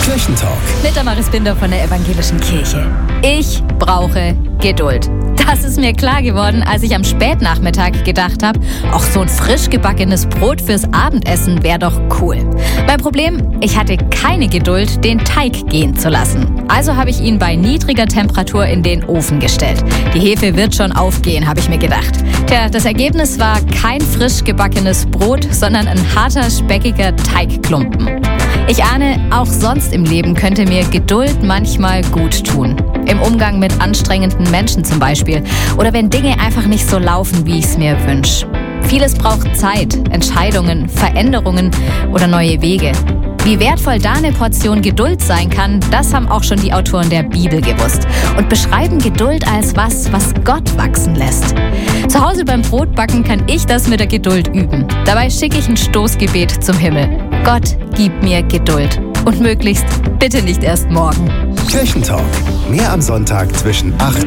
Kirchentalk. Mit Damaris Binder von der Evangelischen Kirche. Ich brauche Geduld. Das ist mir klar geworden, als ich am Spätnachmittag gedacht habe, ach, so ein frisch gebackenes Brot fürs Abendessen wäre doch cool. Mein Problem, ich hatte keine Geduld, den Teig gehen zu lassen. Also habe ich ihn bei niedriger Temperatur in den Ofen gestellt. Die Hefe wird schon aufgehen, habe ich mir gedacht. Tja, das Ergebnis war kein frisch gebackenes Brot, sondern ein harter, speckiger Teigklumpen. Ich ahne, auch sonst im Leben könnte mir Geduld manchmal gut tun. Im Umgang mit anstrengenden Menschen zum Beispiel. Oder wenn Dinge einfach nicht so laufen, wie ich es mir wünsche. Vieles braucht Zeit, Entscheidungen, Veränderungen oder neue Wege. Wie wertvoll da eine Portion Geduld sein kann, das haben auch schon die Autoren der Bibel gewusst. Und beschreiben Geduld als was Gott wachsen lässt. Zu Hause beim Brotbacken kann ich das mit der Geduld üben. Dabei schicke ich ein Stoßgebet zum Himmel. Gott, gib mir Geduld. Und möglichst bitte nicht erst morgen. Kirchentalk. Mehr am Sonntag zwischen 8